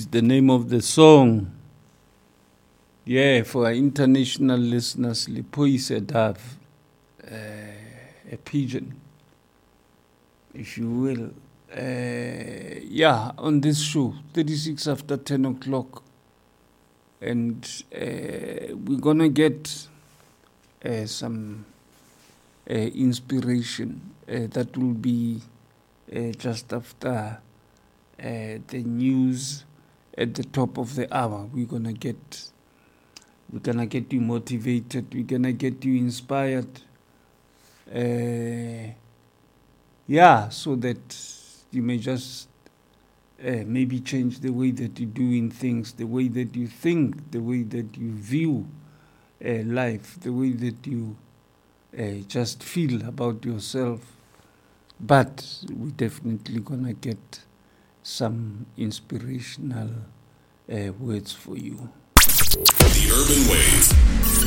is the name of the song. Yeah, for our international listeners, Lipoise Dove, a pigeon, if you will. On this show, 36 after 10 o'clock. And we're going to get some inspiration that will be just after the news at the top of the hour. We're gonna get you motivated. We're gonna get you inspired. So that you may just maybe change the way that you're doing things, the way that you think, the way that you view life, the way that you just feel about yourself. But we're definitely gonna get some inspirational words for you. The Urban Wave.